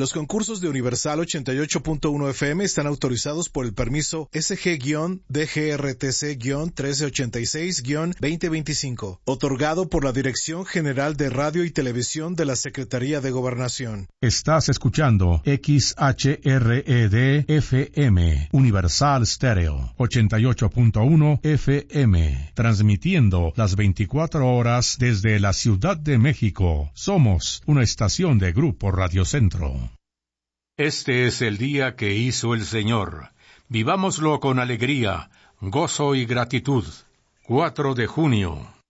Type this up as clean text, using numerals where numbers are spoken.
Los concursos de Universal 88.1 FM están autorizados por el permiso SG-DGRTC-1386-2025, otorgado por la Dirección General de Radio y Televisión de la Secretaría de Gobernación. Estás escuchando XHRED-FM, Universal Stereo, 88.1 FM, transmitiendo las 24 horas desde la Ciudad de México. Somos una estación de Grupo Radio Centro. Este es el día que hizo el Señor. Vivámoslo con alegría, gozo y gratitud. 4 de junio.